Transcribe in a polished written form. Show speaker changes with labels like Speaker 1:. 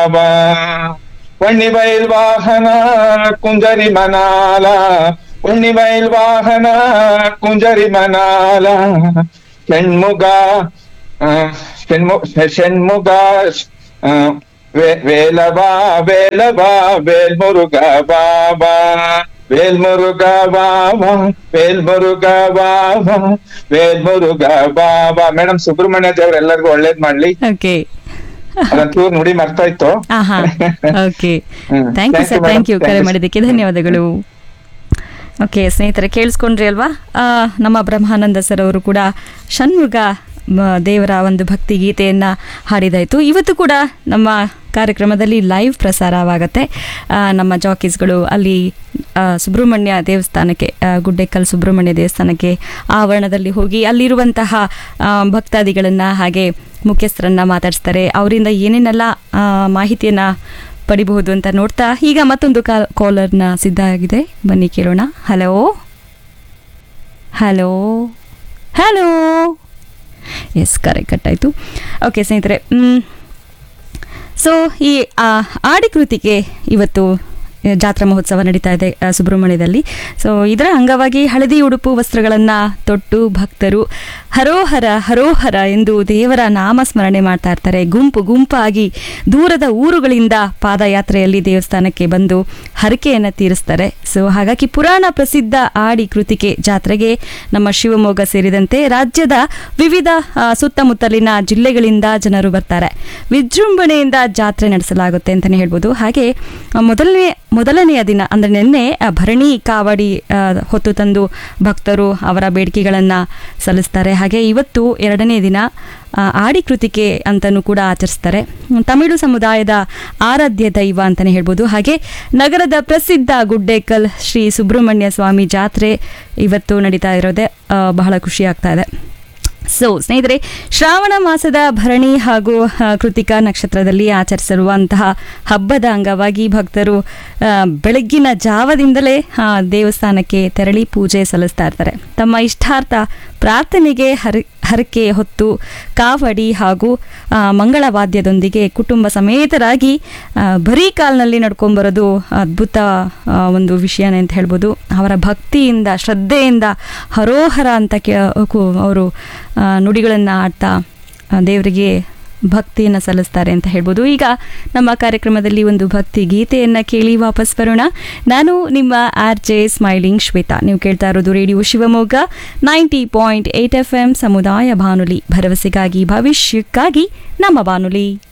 Speaker 1: ಬಾಬಾ ವಣ್ಣಿಬೈಲ್ ವಾಹನ ಕುಂಜರಿ ಮನಾಲ ಉಣ್ಣಿಬೈಲ್ ವಾಹನ ಕುಂಜರಿ ಮನಾಲ ಷಣ್ಮುಗ ಷಣ್ಮುಗ ವೇಲಬಾ ವೇಲಬಾ ವೇಲ್ಮುರುಗ ಬಾಬಾ ವೇಲ್ಮುರುಗ ಬಾಬಾ ವೇಲ್ಮುರುಗ ಬಾಬಾ ವೇಲ್ಮುರುಗ ಬಾಬಾ. ಮೇಡಮ್, ಸುಬ್ರಹ್ಮಣ್ಯ ದೇವ್ರ ಎಲ್ಲರಿಗೂ ಒಳ್ಳೇದ್ ಮಾಡ್ಲಿ.
Speaker 2: ಓಕೆ,
Speaker 1: ಅದಂತೂ ನುಡಿ ಮರ್ತಾ ಇತ್ತು.
Speaker 2: Okay, thank you sir, thank you. ಕರೆ ಮಾಡಿದ್ದಕ್ಕೆ ಧನ್ಯವಾದಗಳು. ಓಕೆ ಸ್ನೇಹಿತರೆ, ಕೇಳಿಸ್ಕೊಂಡ್ರಿ ಅಲ್ವಾ? ನಮ್ಮ ಬ್ರಹ್ಮಾನಂದ ಸರ್ ಅವರು ಕೂಡ ಷಣ್ಮುಗ ದೇವರ ಒಂದು ಭಕ್ತಿ ಗೀತೆಯನ್ನು ಹಾಡಿದಾಯಿತು. ಇವತ್ತು ಕೂಡ ನಮ್ಮ ಕಾರ್ಯಕ್ರಮದಲ್ಲಿ ಲೈವ್ ಪ್ರಸಾರವಾಗತ್ತೆ. ನಮ್ಮ ಜಾಕೀಸ್ಗಳು ಅಲ್ಲಿ ಸುಬ್ರಹ್ಮಣ್ಯ ದೇವಸ್ಥಾನಕ್ಕೆ, ಗುಡ್ಡೆಕಲ್ ಸುಬ್ರಹ್ಮಣ್ಯ ದೇವಸ್ಥಾನಕ್ಕೆ ಆವರಣದಲ್ಲಿ ಹೋಗಿ ಅಲ್ಲಿರುವಂತಹ ಭಕ್ತಾದಿಗಳನ್ನು ಹಾಗೆ ಮುಖ್ಯಸ್ಥರನ್ನು ಮಾತಾಡಿಸ್ತಾರೆ. ಅವರಿಂದ ಏನೇನೆಲ್ಲ ಮಾಹಿತಿಯನ್ನು ಪಡಿಬಹುದು ಅಂತ ನೋಡ್ತಾ ಈಗ ಮತ್ತೊಂದು ಕಾಲರ್ನ ಸಿದ್ಧ ಆಗಿದೆ, ಬನ್ನಿ ಕೇಳೋಣ. Hello hello hello. ಎಸ್, ಕರೆ ಕಟ್ಟಾಯಿತು. ಓಕೆ ಸ್ನೇಹಿತರೆ, ಸೊ ಈ ಆಡಿಕೃತಿಗೆ ಇವತ್ತು ಜಾತ್ರಾ ಮಹೋತ್ಸವ ನಡೀತಾ ಇದೆ ಸುಬ್ರಹ್ಮಣ್ಯದಲ್ಲಿ. ಸೊ ಇದರ ಅಂಗವಾಗಿ ಹಳದಿ ಉಡುಪು ವಸ್ತ್ರಗಳನ್ನು ತೊಟ್ಟು ಭಕ್ತರು ಹರೋಹರ ಹರೋಹರ ಎಂದು ದೇವರ ನಾಮಸ್ಮರಣೆ ಮಾಡ್ತಾ ಇರ್ತಾರೆ. ಗುಂಪು ಗುಂಪಾಗಿ ದೂರದ ಊರುಗಳಿಂದ ಪಾದಯಾತ್ರೆಯಲ್ಲಿ ದೇವಸ್ಥಾನಕ್ಕೆ ಬಂದು ಹರಕೆಯನ್ನು ತೀರಿಸ್ತಾರೆ. ಸೊ ಹಾಗಾಗಿ ಪುರಾಣ ಪ್ರಸಿದ್ಧ ಆಡಿ ಕೃತಿಕೆ ಜಾತ್ರೆಗೆ ನಮ್ಮ ಶಿವಮೊಗ್ಗ ಸೇರಿದಂತೆ ರಾಜ್ಯದ ವಿವಿಧ ಸುತ್ತಮುತ್ತಲಿನ ಜಿಲ್ಲೆಗಳಿಂದ ಜನರು ಬರ್ತಾರೆ. ವಿಜೃಂಭಣೆಯಿಂದ ಜಾತ್ರೆ ನಡೆಸಲಾಗುತ್ತೆ ಅಂತಲೇ ಹೇಳ್ಬೋದು. ಹಾಗೆ ಮೊದಲನೆಯ ದಿನ ಅಂದರೆ ನಿನ್ನೆ ಭರಣಿ ಕಾವಡಿ ಹೊತ್ತು ತಂದು ಭಕ್ತರು ಅವರ ಬೇಡಿಕೆಗಳನ್ನು ಸಲ್ಲಿಸ್ತಾರೆ. ಹಾಗೆ ಇವತ್ತು ಎರಡನೇ ದಿನ ಆಡಿ ಕೃತಿಕೆ ಅಂತಲೂ ಕೂಡ ಆಚರಿಸ್ತಾರೆ. ತಮಿಳು ಸಮುದಾಯದ ಆರಾಧ್ಯ ದೈವ ಅಂತಲೇ ಹೇಳ್ಬೋದು. ಹಾಗೆ ನಗರದ ಪ್ರಸಿದ್ಧ ಗುಡ್ಡೇಕಲ್ ಶ್ರೀ ಸುಬ್ರಹ್ಮಣ್ಯ ಸ್ವಾಮಿ ಜಾತ್ರೆ ಇವತ್ತು ನಡೀತಾ ಇರೋದೇ ಬಹಳ ಖುಷಿ ಆಗ್ತಾ ಇದೆ. ಸೊ ಸ್ನೇಹಿತರೆ, ಶ್ರಾವಣ ಮಾಸದ ಭರಣಿ ಹಾಗೂ ಕೃತಿಕಾ ನಕ್ಷತ್ರದಲ್ಲಿ ಆಚರಿಸಿರುವಂತಹ ಹಬ್ಬದ ಅಂಗವಾಗಿ ಭಕ್ತರು ಬೆಳಗ್ಗಿನ ಜಾವದಿಂದಲೇ ದೇವಸ್ಥಾನಕ್ಕೆ ತೆರಳಿ ಪೂಜೆ ಸಲ್ಲಿಸ್ತಾ ಇರ್ತಾರೆ. ತಮ್ಮ ಇಷ್ಟಾರ್ಥ ಪ್ರಾರ್ಥನೆಗೆ ಹರಕೆ ಹೊತ್ತು ಕಾವಡಿ ಹಾಗೂ ಮಂಗಳವಾದ್ಯದೊಂದಿಗೆ ಕುಟುಂಬ ಸಮೇತರಾಗಿ ಬರೀ ಕಾಲ್ನಲ್ಲಿ ನಡ್ಕೊಂಬರೋದು ಅದ್ಭುತ ಒಂದು ವಿಷಯನೇ ಅಂತ ಹೇಳ್ಬೋದು. ಅವರ ಭಕ್ತಿಯಿಂದ ಶ್ರದ್ಧೆಯಿಂದ ಹರೋಹರ ಅಂತ ಅವರು ನುಡಿಗಳನ್ನು ಆಡ್ತಾ ದೇವರಿಗೆ ಭಕ್ತಿಯನ್ನು ಸಲ್ಲಿಸ್ತಾರೆ ಅಂತ ಹೇಳ್ಬೋದು. ಈಗ ನಮ್ಮ ಕಾರ್ಯಕ್ರಮದಲ್ಲಿ ಒಂದು ಭಕ್ತಿ ಗೀತೆಯನ್ನು ಕೇಳಿ ವಾಪಸ್ ಬರೋಣ. ನಾನು ನಿಮ್ಮ RJ ಸ್ಮೈಲಿಂಗ್ ಶ್ವೇತಾ. ನೀವು ಕೇಳ್ತಾ ಇರೋದು ರೇಡಿಯೋ ಶಿವಮೊಗ್ಗ 90.8 FM ಸಮುದಾಯ ಬಾನುಲಿ, ಭರವಸೆಗಾಗಿ ಭವಿಷ್ಯಕ್ಕಾಗಿ ನಮ್ಮ ಬಾನುಲಿ.